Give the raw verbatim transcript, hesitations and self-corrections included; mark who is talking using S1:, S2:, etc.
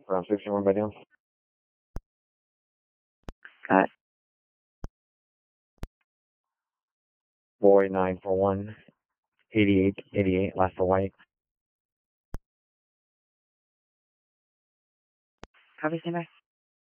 S1: Around sixty-one by down.
S2: Got it.
S1: Boy nine four one, eighty-eight, eighty-eight, last for white.
S2: Copy, stand by.